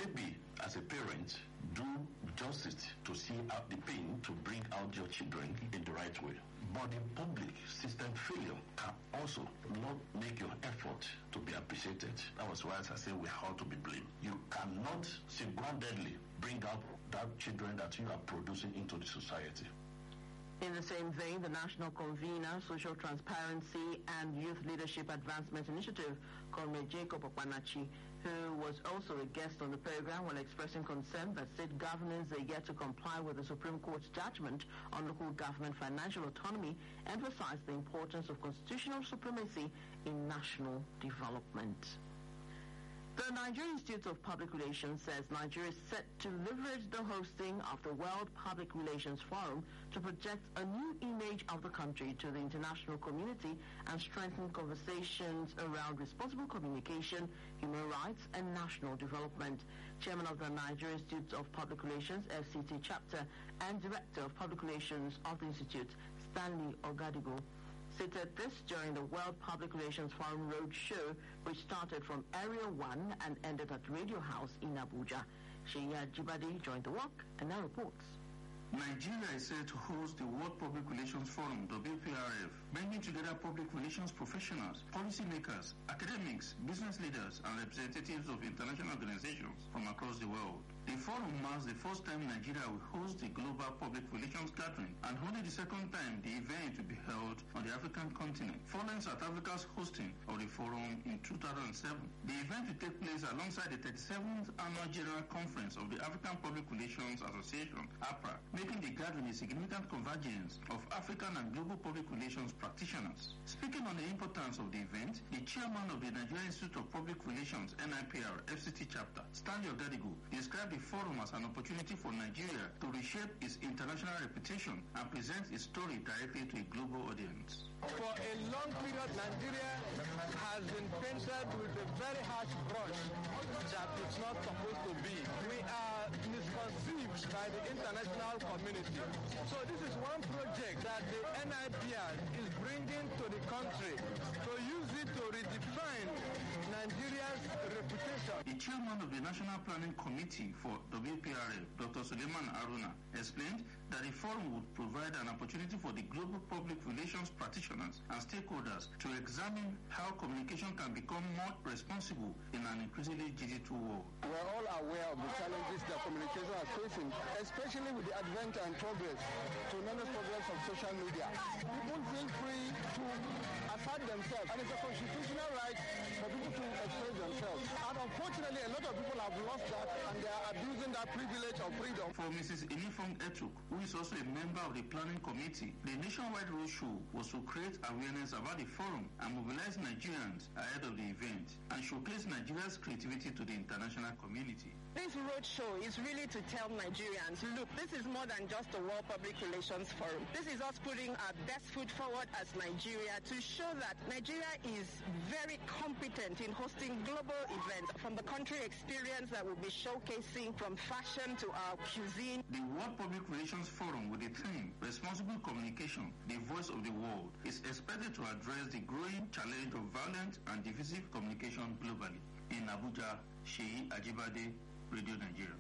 maybe as a parent, do justice to see out the pain to bring out your children in the right way. But the public system failure can also not make your effort to be appreciated. That was why, as I say, we have to be blamed. You cannot single-handedly bring out that children that you are producing into the society. In the same vein, the national convener, Social Transparency and Youth Leadership Advancement Initiative, Comrade Jacob Okpanachi, who was also a guest on the program, while expressing concern that state governors are yet to comply with the Supreme Court's judgment on local government financial autonomy, emphasized the importance of constitutional supremacy in national development. The Nigerian Institute of Public Relations says Nigeria is set to leverage the hosting of the World Public Relations Forum to project a new image of the country to the international community and strengthen conversations around responsible communication, human rights, and national development. Chairman of the Nigerian Institute of Public Relations, FCT Chapter, and Director of Public Relations of the Institute, Stanley Ogadigo, stated this during the World Public Relations Forum Roadshow, which started from Area 1 and ended at Radio House in Abuja. Sheya Jibadi joined the work and now reports. Nigeria is set to host the World Public Relations Forum, WPRF, bringing together public relations professionals, policymakers, academics, business leaders, and representatives of international organizations from across the world. The forum marks the first time Nigeria will host the global public relations gathering, and only the second time the event will be held on the African continent, following South Africa's hosting of the forum in 2007. The event will take place alongside the 37th Annual General Conference of the African Public Relations Association, APRA, making the gathering a significant convergence of African and global public relations practitioners. Speaking on the importance of the event, the chairman of the Nigerian Institute of Public Relations, NIPR, FCT Chapter, Stanley Ogadigo, described the forum as an opportunity for Nigeria to reshape its international reputation and present its story directly to a global audience. For a long period, Nigeria has been painted with a very harsh brush that it's not supposed to be. We are misconceived by the international community. So this is one project that the NIPR is bringing to the country to use it to redefine Nigeria's reputation. The chairman of the National Planning Committee for WPRF, Dr. Suleiman Aruna, explained that the forum would provide an opportunity for the global public relations practitioners and stakeholders to examine how communication can become more responsible in an increasingly digital world. We are all aware of the challenges that communication is facing, especially with the advent and progress, tremendous progress of social media. People feel free to assert themselves, and it's a constitutional right for people to express themselves. And unfortunately, a lot of people have lost that, and they are abusing that privilege of freedom. For Mrs. Inifong Etuk, who is also a member of the planning committee, the nationwide roadshow was to create awareness about the forum and mobilize Nigerians ahead of the event and showcase Nigeria's creativity to the international community. This roadshow is really to tell Nigerians, look, this is more than just a World Public Relations Forum. This is us putting our best foot forward as Nigeria to show that Nigeria is very competent in hosting global events, from the country experience that we'll be showcasing from fashion to our cuisine. The World Public Relations Forum, with the theme Responsible Communication, the Voice of the World, is expected to address the growing challenge of violent and divisive communication globally. In Abuja, Sheyi Ajibade, Radio Nigeria.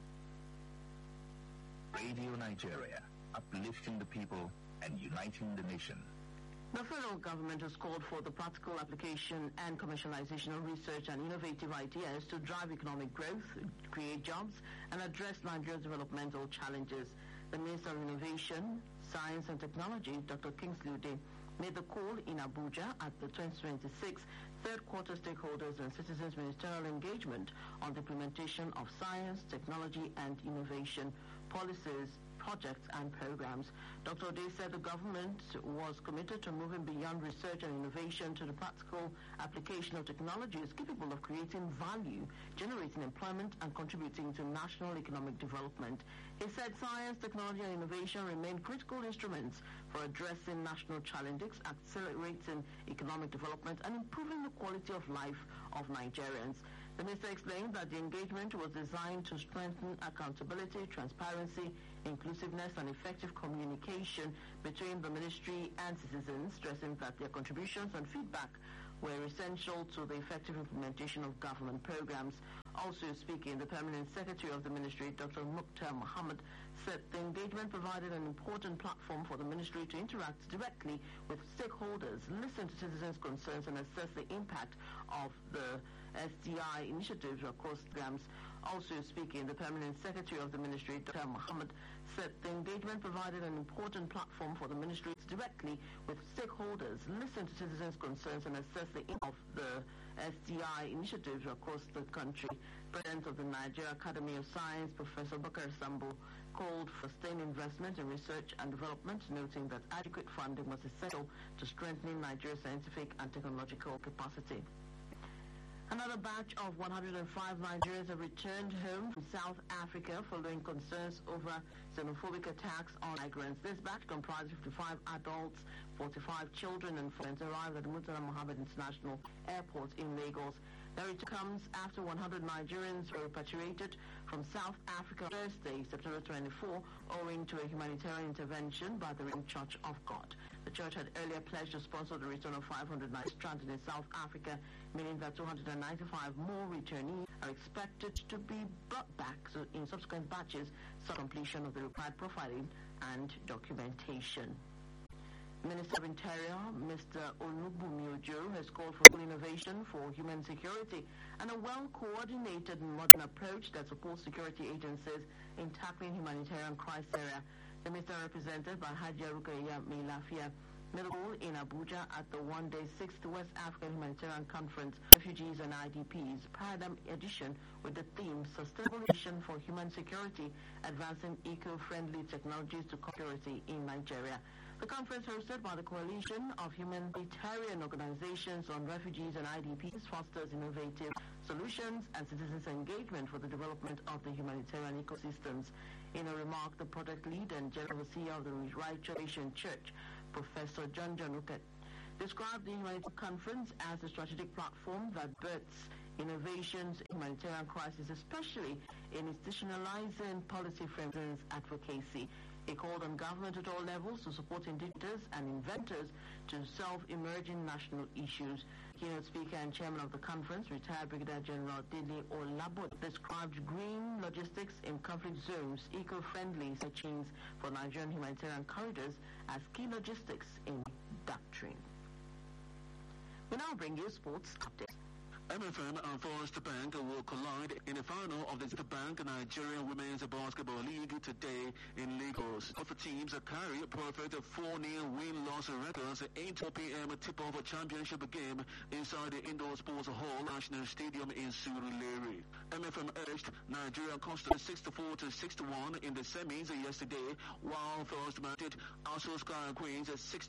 Radio Nigeria, uplifting the people and uniting the nation. The federal government has called for the practical application and commercialization of research and innovative ideas to drive economic growth, create jobs, and address Nigeria's developmental challenges. The Minister of Innovation, Science and Technology, Dr. Kingsley Ude, made the call in Abuja at the 2026 Third Quarter Stakeholders and Citizens Ministerial Engagement on the implementation of science, technology, and innovation policies, projects and programs. Dr. Ode said the government was committed to moving beyond research and innovation to the practical application of technologies capable of creating value, generating employment, and contributing to national economic development. He said science, technology, and innovation remain critical instruments for addressing national challenges, accelerating economic development, and improving the quality of life of Nigerians. The minister explained that the engagement was designed to strengthen accountability, transparency, inclusiveness, and effective communication between the ministry and citizens, stressing that their contributions and feedback were essential to the effective implementation of government programs. Also speaking, the Permanent Secretary of the Ministry, Dr. Mukhtar Mohammed, said the engagement provided an important platform for the Ministry to interact directly with stakeholders, listen to citizens' concerns, and assess the impact of the SDI initiatives across programs. Also speaking, the Permanent Secretary of the Ministry, Dr. Mohammed, said the engagement provided an important platform for the Ministry to directly with stakeholders, listen to citizens' concerns, and assess the impact of the SDI initiatives across the country. President of the Nigeria Academy of Science, Professor Bakar Sambo, called for sustained investment in research and development, noting that adequate funding was essential to strengthening Nigeria's scientific and technological capacity. Another batch of 105 Nigerians have returned home from South Africa following concerns over xenophobic attacks on migrants. This batch comprised 55 adults, 45 children, and friends arrived at the Murtala Mohammed International Airport in Lagos. The return comes after 100 Nigerians were repatriated from South Africa Thursday, September 24, owing to a humanitarian intervention by the Redeemed Church of God. The church had earlier pledged to sponsor the return of 500 Nigerians stranded in South Africa, meaning that 295 more returnees are expected to be brought back in subsequent batches, some completion of the required profiling and documentation. Minister of Interior, Mr. Olubunmi Ojo, has called for full innovation for human security and a well-coordinated modern approach that supports security agencies in tackling humanitarian crisis area. The minister, represented by Hajia Rukaiya Milafia Middle in Abuja at the one-day 6th West African Humanitarian Conference, Refugees and IDPs, Paradigm Edition, with the theme Sustainable Vision for Human Security, Advancing Eco-Friendly Technologies to Security in Nigeria. The conference, hosted by the Coalition of Humanitarian Organizations on Refugees and IDPs, fosters innovative solutions and citizens' engagement for the development of the humanitarian ecosystems. In a remark, the project lead and general overseer of the Righteous Nation Church, Professor John Januket, described the humanitarian conference as a strategic platform that births innovations in humanitarian crisis, especially in institutionalizing policy frameworks advocacy. He called on government at all levels to support indigenous and inventors to solve emerging national issues. Keynote speaker and chairman of the conference, retired Brigadier General Dele Olabo, described green logistics in conflict zones, eco-friendly chains for Nigerian humanitarian corridors as key logistics in doctrine. We now bring you sports updates. MFM and Forest Bank will collide in the final of the Bank Nigerian Women's Basketball League today in Lagos. Both teams carry perfect 4-0 win-loss records. 8 p.m. tip-off championship game inside the Indoor Sports Hall, National Stadium in Surulere. MFM edged Nigeria Coastal 64-61 in the semis yesterday, while Forest Bank did Aso Sky Queens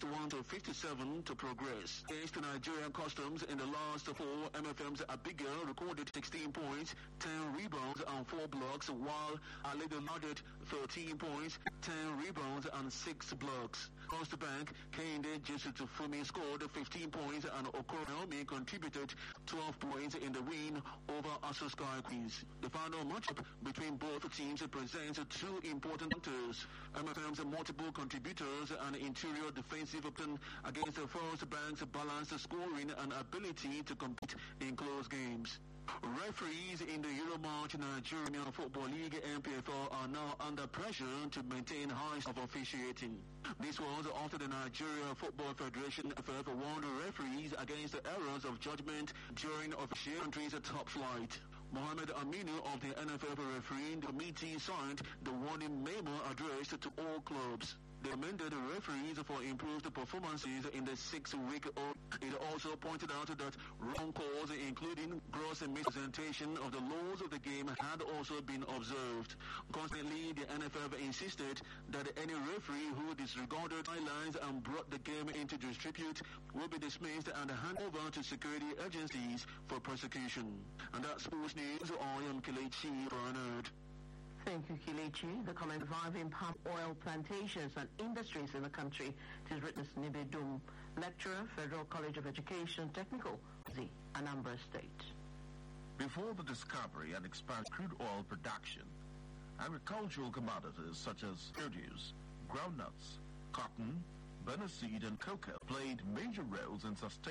61-57 to progress. Against Nigerian Customs in the last 4, MFM Abigail recorded 16 points, 10 rebounds and 4 blocks, while Alida added 13 points, 10 rebounds and 6 blocks. Across the bank, Kehinde Jesu Fumi scored 15 points and Okoromi contributed 12 points in the win over Aso Sky Queens. The final matchup between both teams presents 2 important factors: MFM's multiple contributors and interior defensive plan against the Forest Bank's balanced scoring and ability to compete in close games. Referees in the Euromarch Nigerian Football League (NPFL) are now under pressure to maintain high standards of officiating. This was after the Nigeria Football Federation (FF) warned referees against the errors of judgment during officiating country's top flight. Mohamed Aminu of the NFF refereeing committee signed the warning memo addressed to all clubs. They amended the referees for improved performances in the 6-week-old. It also pointed out that wrong calls, including gross misrepresentation of the laws of the game, had also been observed. Consequently, the NFF insisted that any referee who disregarded guidelines and brought the game into disrepute will be dismissed and handed over to security agencies for prosecution. And that's sports news. I am Kelechi Bernard. Thank you, Kelechi. The comment reviving palm oil plantations and industries in the country. It is written as Nibedum, lecturer, Federal College of Education, Technical, Anambra State. Before the discovery and expanded crude oil production, agricultural commodities such as produce, groundnuts, cotton, banana seed, and cocoa played major roles in sustaining